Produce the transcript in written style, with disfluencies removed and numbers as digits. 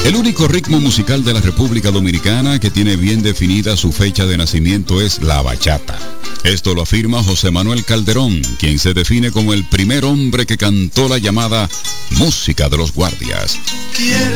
El único ritmo musical de la República Dominicana que tiene bien definida su fecha de nacimiento es la bachata. Esto lo afirma José Manuel Calderón, quien se define como el primer hombre que cantó la llamada música de los guardias. Quiere